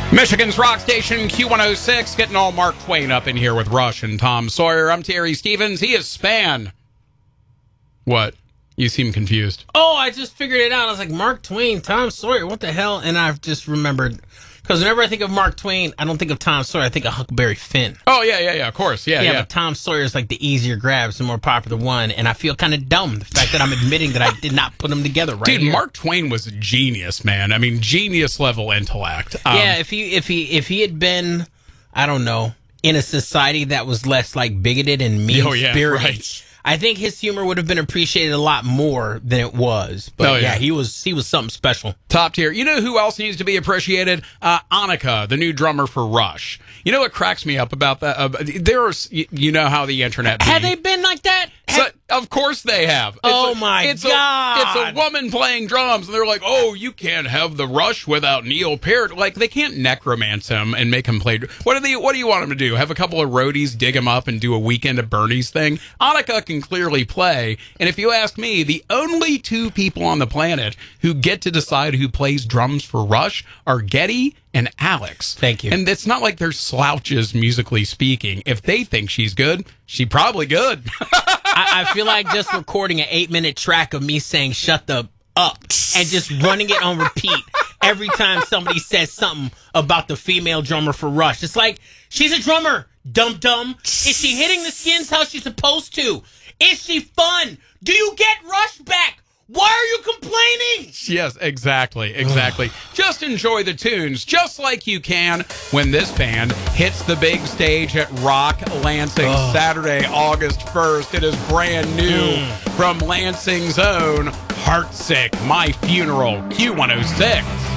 Michigan's rock station Q106, getting all Mark Twain up in here with Rush and Tom Sawyer. I'm Terry Stevens. He is Span. What? You seem confused. Oh, I just figured it out. I was like, Mark Twain, Tom Sawyer, what the hell? And I've just remembered, because whenever I think of Mark Twain, I don't think of Tom Sawyer. I think of Huckleberry Finn. Oh, yeah, of course. Yeah. But Tom Sawyer is like the easier grab, it's the more popular one, and I feel kind of dumb, the fact that I'm admitting that I did not put them together right Dude, here. Mark Twain was a genius, man. I mean, genius-level intellect. If he had been, I don't know, in a society that was less like bigoted and mean-spirited, right. I think his humor would have been appreciated a lot more than it was. But he was something special. Top tier. You know who else needs to be appreciated? Annika, the new drummer for Rush. You know what cracks me up about that? There's, you know how the internet Have they been like that? Of course they have. God. It's a woman playing drums, and they're like, oh, you can't have the Rush without Neil Peart. Like, they can't necromance him and make him play. What do you want him to do? Have a couple of roadies dig him up and do a Weekend at Bernie's thing? Annika can clearly play, and if you ask me, the only two people on the planet who get to decide who plays drums for Rush are Geddy and Alex. Thank you. And it's not like they're slouches musically speaking. If they think she's good, she's probably good. I feel like just recording an 8-minute track of me saying "shut the up" and just running it on repeat every time somebody says something about the female drummer for Rush. It's like, she's a drummer, dum-dum. Is she hitting the skins how she's supposed to? Is she fun? Do you get Rush back? Why are you complaining? Yes, exactly. Just enjoy the tunes, just like you can when this band hits the big stage at Rock Lansing Saturday, August 1st. It is brand new from Lansing's own Heartsick, My Funeral, Q106.